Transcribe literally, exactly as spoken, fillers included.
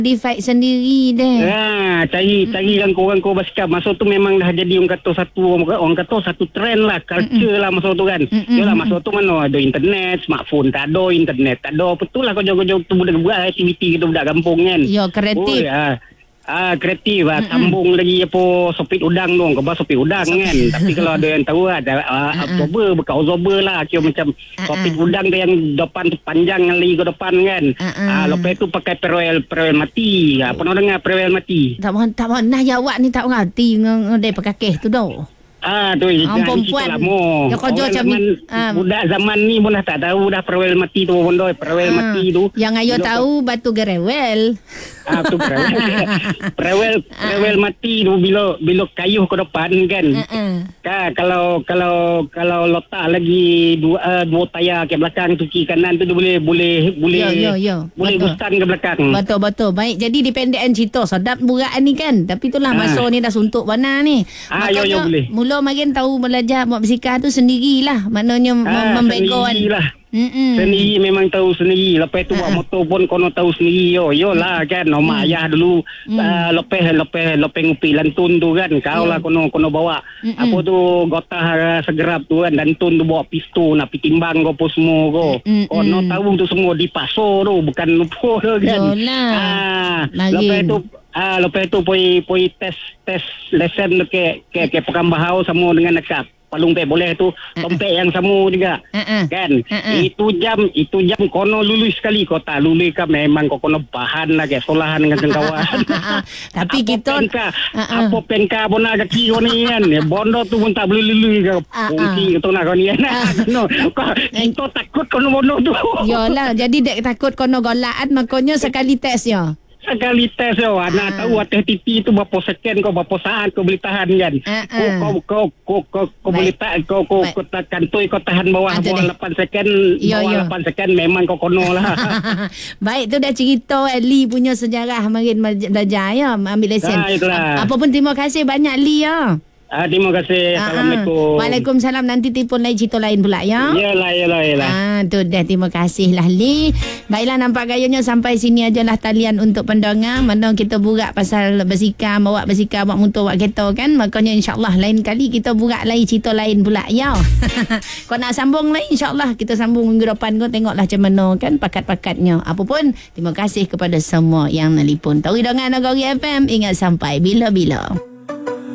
Modify sendiri deh. Ha, cari mm-hmm. cari kan korang kau basikal. Masa tu memang dah jadi orang kata satu orang kata satu trend lah, culture mm-hmm. lah masa tu kan. Mm-hmm. Yalah masa tu mana ada internet, smartphone tak ada, internet tak ada. Betul lah kau jauh-jauh tu budak buat aktiviti kita budak kampung kan. Yo, kreatif. Oh, ya. Ah, kreatif lah. Mm-mm. Sambung lagi apa sopit udang tu. Kau sopit udang kan. Tapi kalau ada yang tahu ada uh, Oktober, bekas Oktober lah. Kira macam sopit udang tu yang depan tu panjang lagi ke depan kan. Ah, lepas tu pakai perwel perwel mati. Ah, pernah dengar perwel mati? Tak mahu tak mahu nah jawab ni tak ngerti ngedai pakai keh tu dah. Ah tu orang perempuan lama. Ya kerja macam ni. Ah. Budak zaman ni pun dah tak tahu dah perwel mati tu pun dah. Perwel ah. mati tu. Yang ayo tahu batu gerewel. Ah tu perwel. perwel perwel mati tu bila bila kayuh ke depan kan. Uh-uh. Ka, kalau kalau kalau letak lagi dua uh, dua tayar ke belakang tu kiri kanan tu dia boleh boleh boleh yo, yo, yo. boleh gustan ke belakang. Betul betul. Baik jadi dipendekan cerita sedap burak ni kan. Tapi itulah ah. masa ni dah suntuk mana ni. Ah yo yo boleh. Mula makin tahu belajar buat basikal tu sendirilah. Maknanya ah, membegoan. Sendirilah. Mm-mm. Sendiri memang tahu sendiri. Lepas tu uh-uh. buat motor pun kono tahu sendiri. Yo yo lah kan. Nama mm. ayah dulu mm. uh, lepas lepas lepas ngupi lantun tu kan. Kau yeah. lah kono kono bawa. Mm-mm. Apa tu gotah uh, segerap tu kan. Lantun tu bawa pistol nak pergi timbang kau apa semua kau. Kono tahu tu semua di paso tu. Bukan lupa tu kan. Yolah. Ah, lepas tu Ah, lepas tu poi poi test test lesson ke ke ke pekan bahau sama dengan dekat palung pe boleh tu tompek yang sama juga uh-uh. kan uh-uh. itu jam itu jam kono lulus sekali kau tak lulus kan memang kau kono bahan lah ke solahan dengan kawan. Tapi apa kita penka, uh-uh. apa pengka pun nak kaki kau ni kan bondo tu pun tak boleh lulus ke fungsi uh-uh. tu nak kau ni kan no kau kita takut kono bondo tu. Yalah jadi dek takut kono golaan makanya sekali test ya. Sekali tes yo, anak ah. tahu atas T V tu berapa second kau berapa saat kau boleh tahan kan. Ah, ah. Kau kau kau kau kau boleh tahan kau kau kau tekan tu kau tahan bawah bawah lapan second, yo, bawah yo. lapan second memang kau kono lah. Baik tu dah cerita Ali punya sejarah makin belajar ya ambil lesen. Ah, apa pun terima kasih banyak Ali ya. Ah, terima kasih. Ah, Assalamualaikum. Waalaikumsalam. Nanti telefon lain cerita lain pula ya. Yalah, yalah, yalah. Ah, tu dah terima kasih lah Li. Baiklah nampak gayanya sampai sini ajalah talian untuk pendengar. Mana kita burak pasal basikal, bawa basikal, bawa motor, bawa kereta kan. Makanya insyaAllah lain kali kita burak lain cerita lain pula ya. Kau nak sambung lain insyaAllah kita sambung minggu depan kau tengoklah macam mana kan pakat-pakatnya. Apapun terima kasih kepada semua yang nelipon. Tahu dengan Nagari F M ingat sampai bila-bila.